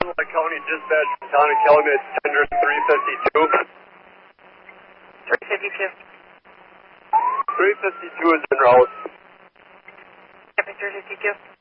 Lake County Dispatch, town of Calumet, tender 352. 352. 352 is en route. Copy 352.